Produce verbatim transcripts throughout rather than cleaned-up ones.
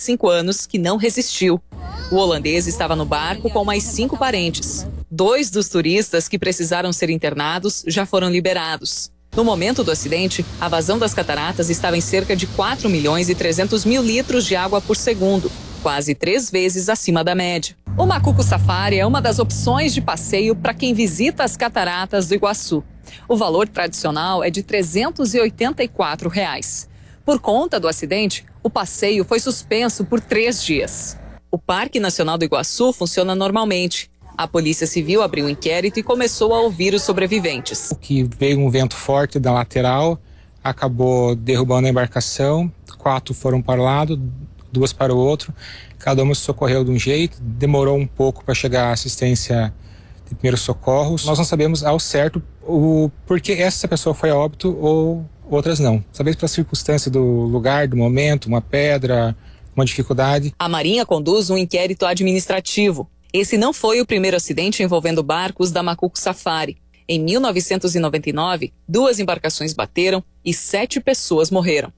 cinco anos, que não resistiu. O holandês estava no barco com mais cinco parentes. Dois dos turistas que precisaram ser internados já foram liberados. No momento do acidente, a vazão das cataratas estava em cerca de quatro milhões e trezentos mil litros de água por segundo, quase três vezes acima da média. O Macuco Safari é uma das opções de passeio para quem visita as cataratas do Iguaçu. O valor tradicional é de trezentos e oitenta e quatro reais. Por conta do acidente, o passeio foi suspenso por três dias. O Parque Nacional do Iguaçu funciona normalmente. A Polícia Civil abriu um inquérito e começou a ouvir os sobreviventes. Que veio um vento forte da lateral, acabou derrubando a embarcação. Quatro foram para o lado, duas para o outro. Cada uma se socorreu de um jeito. Demorou um pouco para chegar a assistência de primeiros socorros. Nós não sabemos ao certo o porquê essa pessoa foi a óbito ou outras não. Talvez pela circunstância do lugar, do momento, uma pedra, uma dificuldade. A Marinha conduz um inquérito administrativo. Esse não foi o primeiro acidente envolvendo barcos da Macuco Safari. Em mil novecentos e noventa e nove, duas embarcações bateram e sete pessoas morreram.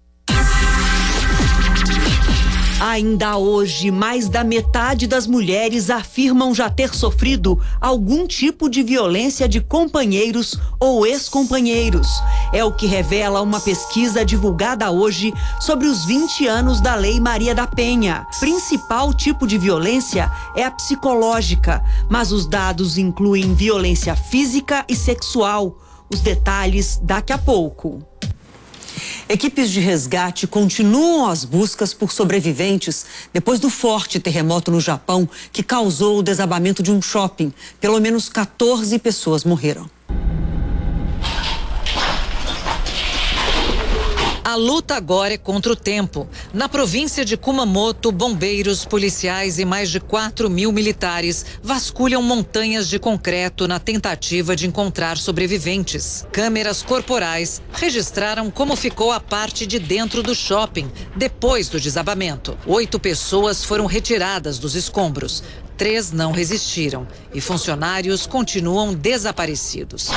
Ainda hoje, mais da metade das mulheres afirmam já ter sofrido algum tipo de violência de companheiros ou ex-companheiros. É o que revela uma pesquisa divulgada hoje sobre os vinte anos da Lei Maria da Penha. Principal tipo de violência é a psicológica, mas os dados incluem violência física e sexual. Os detalhes daqui a pouco. Equipes de resgate continuam as buscas por sobreviventes depois do forte terremoto no Japão que causou o desabamento de um shopping. Pelo menos quatorze pessoas morreram. A luta agora é contra o tempo. Na província de Kumamoto, bombeiros, policiais e mais de quatro mil militares vasculham montanhas de concreto na tentativa de encontrar sobreviventes. Câmeras corporais registraram como ficou a parte de dentro do shopping depois do desabamento. Oito pessoas foram retiradas dos escombros. Três não resistiram e funcionários continuam desaparecidos.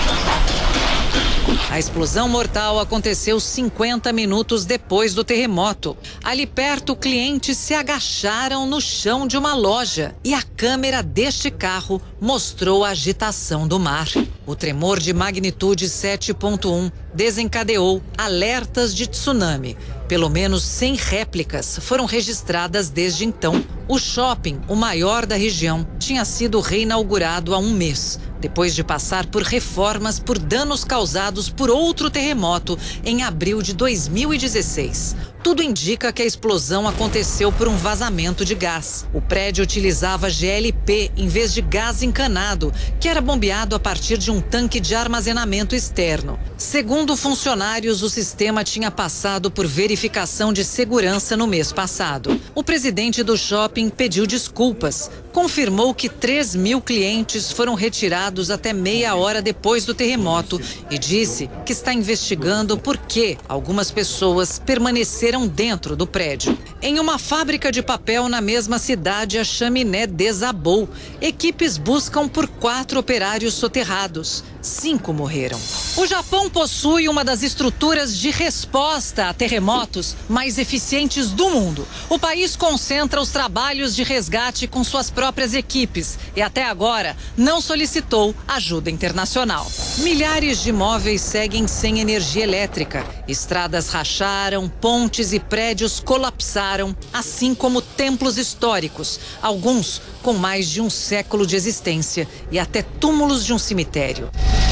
A explosão mortal aconteceu cinquenta minutos depois do terremoto. Ali perto, clientes se agacharam no chão de uma loja e a câmera deste carro mostrou a agitação do mar. O tremor de magnitude sete ponto um desencadeou alertas de tsunami. Pelo menos cem réplicas foram registradas desde então. O shopping, o maior da região, tinha sido reinaugurado há um mês, depois de passar por reformas por danos causados por outro terremoto em abril de dois mil e dezesseis. Tudo indica que a explosão aconteceu por um vazamento de gás. O prédio utilizava G L P em vez de gás encanado, que era bombeado a partir de um tanque de armazenamento externo. Segundo funcionários, o sistema tinha passado por verificação de segurança no mês passado. O presidente do shopping pediu desculpas, confirmou que três mil clientes foram retirados até meia hora depois do terremoto e disse que está investigando por que algumas pessoas permaneceram dentro do prédio. Em uma fábrica de papel na mesma cidade, a chaminé desabou. Equipes buscam por quatro operários soterrados. Cinco morreram. O Japão possui uma das estruturas de resposta a terremotos mais eficientes do mundo. O país concentra os trabalhos de resgate com suas próprias equipes e até agora não solicitou ajuda internacional. Milhares de imóveis seguem sem energia elétrica. Estradas racharam, pontes e prédios colapsaram, assim como templos históricos, alguns com mais de um século de existência e até túmulos de um cemitério.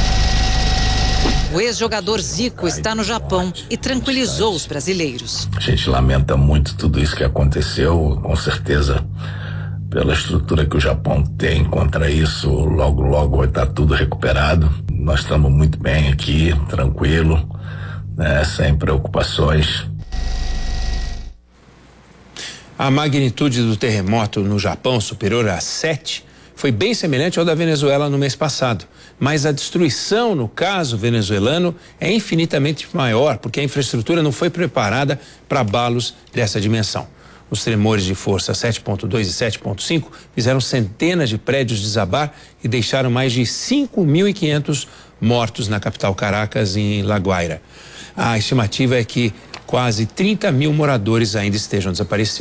O ex-jogador Zico está no Japão e tranquilizou os brasileiros. A gente lamenta muito tudo isso que aconteceu, com certeza, pela estrutura que o Japão tem contra isso, logo, logo vai estar tudo recuperado. Nós estamos muito bem aqui, tranquilo, né, sem preocupações. A magnitude do terremoto no Japão, superior a sete, foi bem semelhante ao da Venezuela no mês passado. Mas a destruição, no caso venezuelano, é infinitamente maior, porque a infraestrutura não foi preparada para abalos dessa dimensão. Os tremores de força sete ponto dois e sete ponto cinco fizeram centenas de prédios desabar e deixaram mais de cinco mil e quinhentos mortos na capital Caracas e em La Guaira. A estimativa é que quase trinta mil moradores ainda estejam desaparecidos.